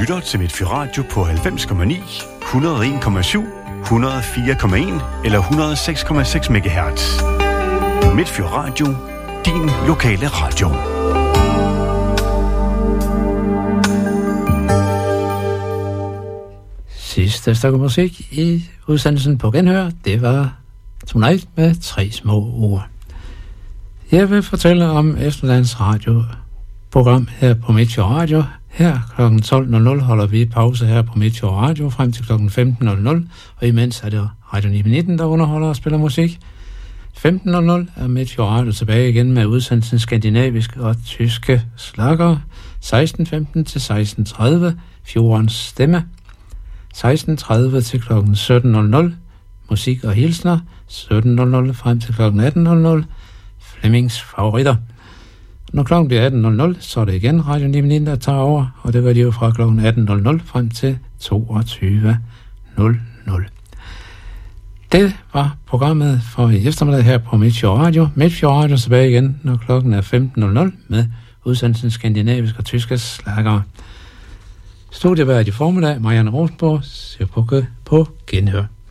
lytter til Midtfyr Radio på 90,9, 101,7, 104,1 eller 106,6 MHz. Midtfyr Radio, din lokale radio. Sidste stykke musik i udsendelsen på genhør, det var Tonight med 3 små ord. Jeg vil fortælle om efterdagens radioprogram her på Midtfyr Radio. Her kl. 12.00 holder vi pause her på Midtfyr Radio frem til kl. 15.00, og imens er det Radio 919, der underholder og spiller musik. 15.00 er Midtfyr Radio tilbage igen med udsendelsen skandinaviske og tyske slager. 16.15 til 16.30 Fjordens Stemme. 16.30 til kl. 17.00 musik og hilsner. 17.00 frem til kl. 18.00 Flemmings favoritter. Når klokken bliver 18.00, så er det igen Radio 919, der tager over, og det var de jo fra kl. 18.00 frem til 22.00. Det var programmet for i eftermiddag her på Midtfyr Radio. Midtfyr Radio tilbage igen, når klokken er 15.00 med udsendelsen skandinaviske og tyske slagere. Studievært i formiddag, Marianne Rosborg, ser på genhør.